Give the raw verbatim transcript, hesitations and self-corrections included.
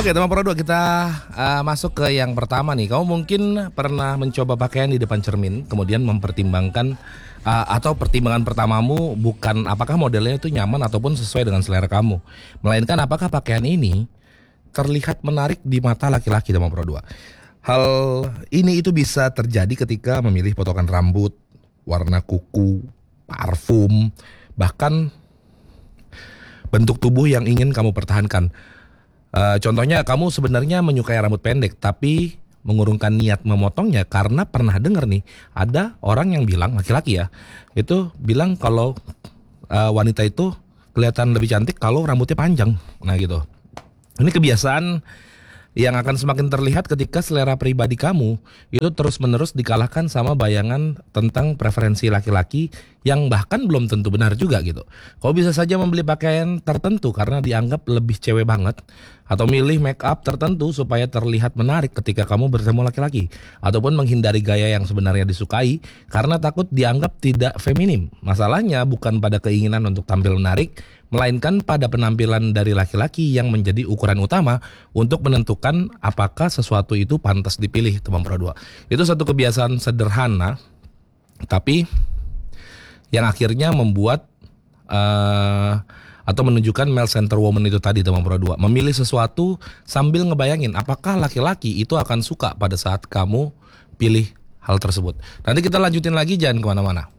Oke, teman Pro dua, kita uh, masuk ke yang pertama nih. Kamu mungkin pernah mencoba pakaian di depan cermin, kemudian mempertimbangkan uh, atau pertimbangan pertamamu bukan apakah modelnya itu nyaman ataupun sesuai dengan selera kamu, melainkan apakah pakaian ini terlihat menarik di mata laki-laki, teman Pro dua. Hal ini itu bisa terjadi ketika memilih potongan rambut, warna kuku, parfum, bahkan bentuk tubuh yang ingin kamu pertahankan. Uh, contohnya kamu sebenarnya menyukai rambut pendek tapi mengurungkan niat memotongnya karena pernah dengar nih ada orang yang bilang, laki-laki ya, itu bilang kalau uh, wanita itu kelihatan lebih cantik kalau rambutnya panjang. Nah gitu. Ini kebiasaan yang akan semakin terlihat ketika selera pribadi kamu itu terus-menerus dikalahkan sama bayangan tentang preferensi laki-laki yang bahkan belum tentu benar juga gitu. Kau bisa saja membeli pakaian tertentu karena dianggap lebih cewek banget, atau milih make up tertentu supaya terlihat menarik ketika kamu bertemu laki-laki, ataupun menghindari gaya yang sebenarnya disukai karena takut dianggap tidak feminim. Masalahnya bukan pada keinginan untuk tampil menarik, melainkan pada penampilan dari laki-laki yang menjadi ukuran utama untuk menentukan apakah sesuatu itu pantas dipilih, teman Pro dua. Itu satu kebiasaan sederhana, tapi yang akhirnya membuat uh, atau menunjukkan male center woman itu tadi, teman Pro dua. Memilih sesuatu sambil ngebayangin apakah laki-laki itu akan suka pada saat kamu pilih hal tersebut. Nanti kita lanjutin lagi, jangan kemana-mana.